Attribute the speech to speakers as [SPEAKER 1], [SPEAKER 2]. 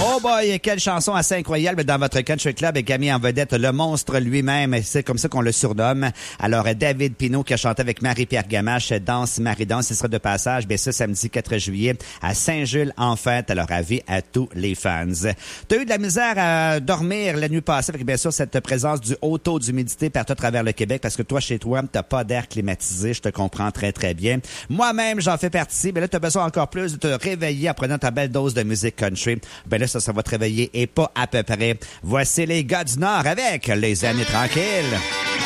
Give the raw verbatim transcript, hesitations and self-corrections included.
[SPEAKER 1] Oh boy, quelle chanson assez incroyable dans votre country club et qui a mis en vedette le monstre lui-même. C'est comme ça qu'on le surnomme. Alors, David Pinault qui a chanté avec Marie-Pierre Gamache, Danse Marie Danse, ce sera de passage, bien ça, samedi quatre juillet à Saint-Jules-en-Fête. Alors, avis à tous les fans. T'as eu de la misère à dormir la nuit passée avec, bien sûr, cette présence du haut taux d'humidité partout à travers le Québec parce que toi, chez toi, t'as pas d'air climatisé. Je te comprends très, très bien. Moi-même, j'en fais partie. Mais là, t'as besoin encore plus de te réveiller en prenant ta belle dose de musique country. Ben là, ça, ça va te réveiller et pas à peu près. Voici les gars du Nord avec Les Années Tranquilles.